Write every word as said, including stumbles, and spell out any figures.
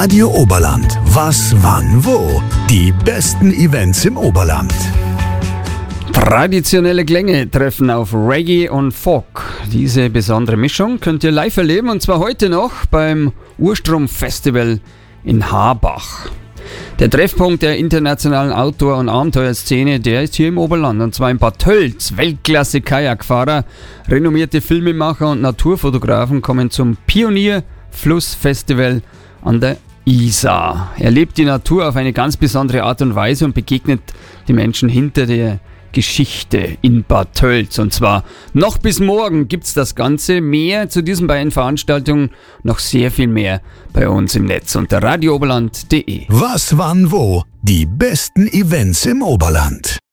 Radio Oberland. Was, wann, wo? Die besten Events im Oberland. Traditionelle Klänge treffen auf Reggae und Folk. Diese besondere Mischung könnt ihr live erleben, und zwar heute noch beim Urstrom-Festival in Harbach. Der Treffpunkt der internationalen Outdoor- und Abenteuerszene, der ist hier im Oberland, und zwar in Bad Tölz. Weltklasse-Kajakfahrer, renommierte Filmemacher und Naturfotografen kommen zum Pionier-Fluss-Festival an der Isar. Erlebt die Natur auf eine ganz besondere Art und Weise und begegnet die Menschen hinter der Geschichte in Bad Tölz. Und zwar noch bis morgen gibt's das Ganze. Mehr zu diesen beiden Veranstaltungen, noch sehr viel mehr bei uns im Netz unter radio oberland punkt de. Was, wann, wo? Die besten Events im Oberland.